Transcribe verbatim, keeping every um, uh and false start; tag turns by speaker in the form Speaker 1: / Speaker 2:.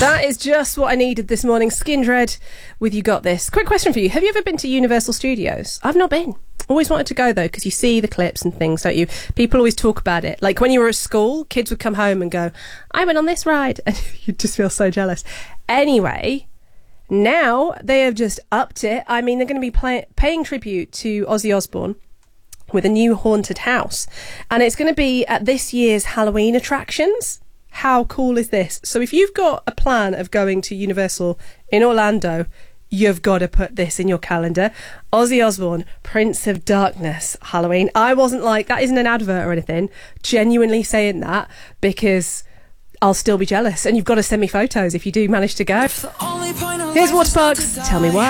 Speaker 1: That is just what I needed this morning. Skindred with You Got This. Quick question for you. Have you ever been to Universal Studios? I've not been. Always wanted to go, though, because you see the clips and things, don't you? People always talk about it. Like, when you were at school, kids would come home and go, I went on this ride. And you'd just feel so jealous. Anyway, now they have just upped it. I mean, they're going to be play- paying tribute to Ozzy Osbourne with a new haunted house. And it's going to be at this year's Halloween attractions. How cool is this? So if you've got a plan of going to Universal in Orlando, you've got to put this in your calendar. Ozzy Osbourne, Prince of Darkness, Halloween. I wasn't like, that isn't an advert or anything. Genuinely saying that because I'll still be jealous. And you've got to send me photos if you do manage to go. Here's Waterparks. Tell me why.